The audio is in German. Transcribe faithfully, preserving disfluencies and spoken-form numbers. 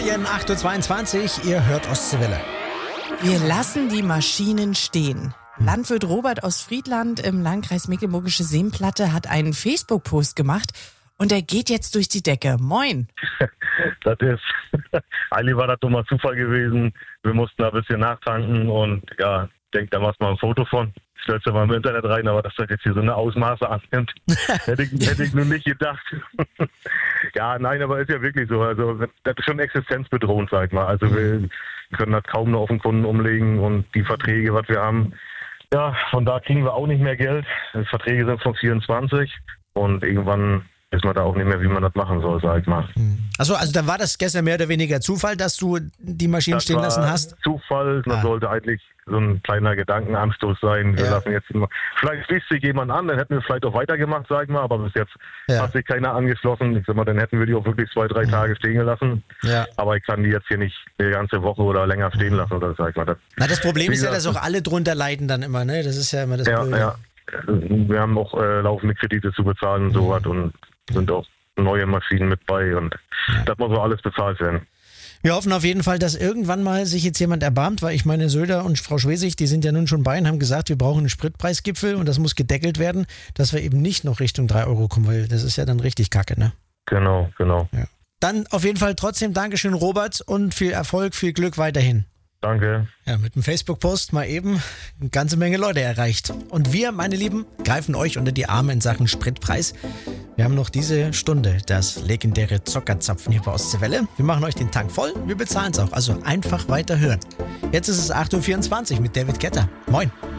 Morgen, acht Uhr zweiundzwanzig, ihr hört Ostseewelle. Wir lassen die Maschinen stehen. Landwirt Robert aus Friedland im Landkreis Mecklenburgische Seenplatte hat einen Facebook-Post gemacht und der geht jetzt durch die Decke. Moin. Das ist, eigentlich war das dummer Zufall gewesen. Wir mussten da ein bisschen nachtanken und ja, ich denke, da machst du mal ein Foto von. Stellst du mal im Internet rein, aber dass das jetzt hier so eine Ausmaße annimmt, hätte ich, hätte ich nun nicht gedacht. Ja, nein, aber ist ja wirklich so. Also das ist schon existenzbedrohend, sag ich mal. Also wir können das kaum noch auf den Kunden umlegen und die Verträge, was wir haben, ja, von da kriegen wir auch nicht mehr Geld. Die Verträge sind von vierundzwanzig und irgendwann wissen wir da auch nicht mehr, wie man das machen soll, sag ich mal. Achso, also dann war das gestern mehr oder weniger Zufall, dass du die Maschinen Das stehen war lassen hast? Zufall, das Ah. sollte eigentlich so ein kleiner Gedankenanstoß sein. Wir Ja. lassen jetzt immer, vielleicht schließt sich jemand an, dann hätten wir vielleicht auch weitergemacht, sag ich mal, aber bis jetzt Ja. hat sich keiner angeschlossen. Ich sag mal, dann hätten wir die auch wirklich zwei, drei Tage stehen gelassen. Ja. Aber ich kann die jetzt hier nicht eine ganze Woche oder länger stehen lassen, oder sag ich mal. Das, Na, das Problem Wie ist ja, gesagt, dass auch alle drunter leiden dann immer, ne? Das ist ja immer das ja, Blöde. ja. Wir haben auch äh, laufende Kredite zu bezahlen und sowas und sind auch neue Maschinen mit bei und das muss auch alles bezahlt werden. Wir hoffen auf jeden Fall, dass irgendwann mal sich jetzt jemand erbarmt, weil ich meine, Söder und Frau Schwesig, die sind ja nun schon bei und haben gesagt, wir brauchen einen Spritpreisgipfel und das muss gedeckelt werden, dass wir eben nicht noch Richtung drei Euro kommen, weil das ist ja dann richtig kacke, ne? Genau, genau. Ja. Dann auf jeden Fall trotzdem Dankeschön, Robert, und viel Erfolg, viel Glück weiterhin. Danke. Ja, mit dem Facebook-Post mal eben eine ganze Menge Leute erreicht. Und wir, meine Lieben, greifen euch unter die Arme in Sachen Spritpreis. Wir haben noch diese Stunde das legendäre Zockerzapfen hier bei Ostseewelle. Wir machen euch den Tank voll, wir bezahlen es auch. Also einfach weiter hören. Jetzt ist es acht Uhr vierundzwanzig mit David Getter. Moin.